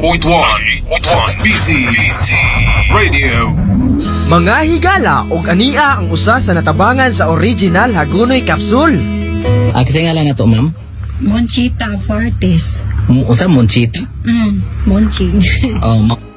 BT Radio. Mga higala og ania ang usa sa natabangan sa original Hagonoy Capsule. Kasi nga lang na to, ma'am? Monchita Fortis. Usa, Monchita? Monchi. Oh,